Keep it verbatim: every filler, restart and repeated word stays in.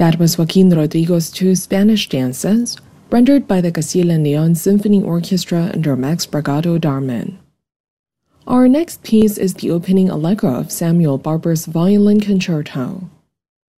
That was Joaquin Rodrigo's two Spanish dances, rendered by the Castilla and Leon Symphony Orchestra under Max Bragado Darman. Our next piece is the opening allegro of Samuel Barber's Violin Concerto.